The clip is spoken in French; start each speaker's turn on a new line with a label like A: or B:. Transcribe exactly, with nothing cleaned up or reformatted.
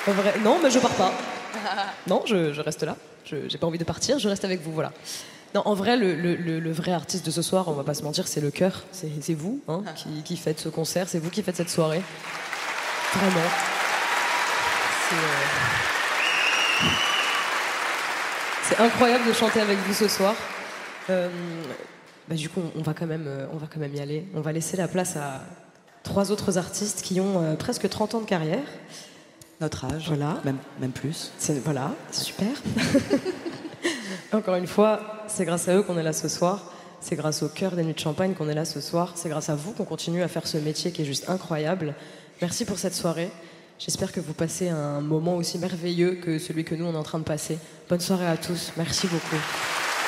A: En vrai, non, mais je pars pas. Non, je, je reste là. Je j'ai pas envie de partir, je reste avec vous, voilà. Non, en vrai, le, le, le, le vrai artiste de ce soir, on va pas se mentir, c'est le chœur. C'est c'est vous hein, qui, qui faites ce concert, c'est vous qui faites cette soirée. Vraiment. C'est euh, c'est incroyable de chanter avec vous ce soir. Euh, bah, du coup, on va, quand même, euh, on va quand même y aller. On va laisser la place à trois autres artistes qui ont euh, presque trente ans de carrière.
B: Notre âge,
A: Voilà.
B: même, même plus.
A: C'est- Voilà, c'est super. Encore une fois, c'est grâce à eux qu'on est là ce soir. C'est grâce au cœur des Nuits de Champagne qu'on est là ce soir. C'est grâce à vous qu'on continue à faire ce métier qui est juste incroyable. Merci pour cette soirée. J'espère que vous passez un moment aussi merveilleux que celui que nous on est en train de passer. Bonne soirée à tous. Merci beaucoup.